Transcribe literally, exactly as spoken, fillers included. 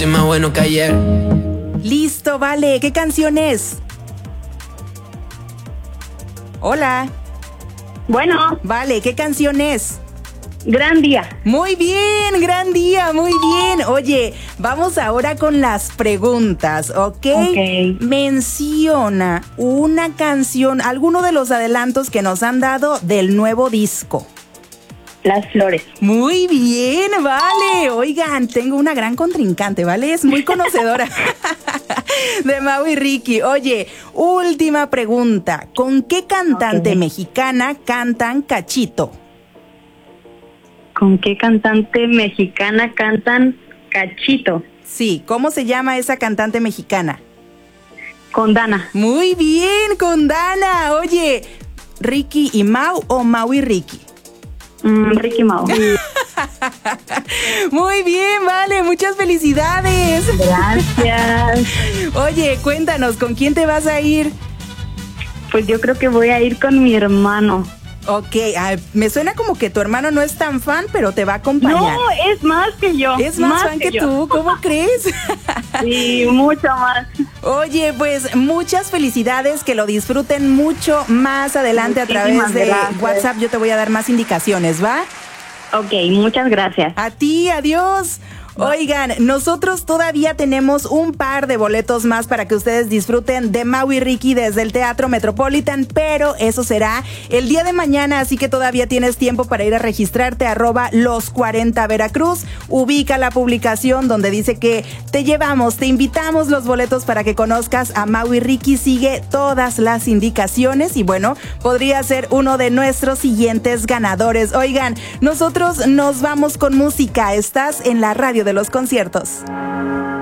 Es más bueno que ayer. Listo, vale. ¿Qué canción es? Hola. Bueno, Vale, ¿qué canción es? gran día. Muy bien, gran día, muy bien. Oye, vamos ahora con las preguntas, ¿ok? Ok. Menciona una canción, alguno de los adelantos que nos han dado del nuevo disco. Las flores. Muy bien, vale. Oigan, tengo una gran contrincante, ¿vale? Es muy conocedora de Mau y Ricky. Oye, última pregunta. ¿Con qué cantante Ok. mexicana cantan Cachito? ¿Con qué cantante mexicana cantan Cachito? Sí, ¿cómo se llama esa cantante mexicana? Con Dana. Muy bien, con Dana. Oye, ¿Ricky y Mau o Mau y Ricky? Mm, Ricky Mau. Muy bien, vale, muchas felicidades. Gracias. Oye, cuéntanos, ¿con quién te vas a ir? Pues yo creo que voy a ir con mi hermano. Ok, ah, me suena como que tu hermano no es tan fan, pero te va a acompañar. No, es más que yo. Es más, fan que, yo. tú, ¿cómo crees? Sí, mucho más. Oye, pues muchas felicidades, que lo disfruten mucho más adelante a Muchísimas través de gracias. WhatsApp. Yo te voy a dar más indicaciones, ¿va? Ok, muchas gracias. A ti, adiós. Oigan, nosotros todavía tenemos un par de boletos más para que ustedes disfruten de Mau y Ricky desde el Teatro Metropolitan, pero eso será el día de mañana, así que todavía tienes tiempo para ir a registrarte, arroba los cuarenta Veracruz. Ubica la publicación donde dice que te llevamos, te invitamos los boletos para que conozcas a Mau y Ricky. Sigue todas las indicaciones y bueno, podría ser uno de nuestros siguientes ganadores. Oigan, nosotros nos vamos con música. Estás en la radio de los conciertos.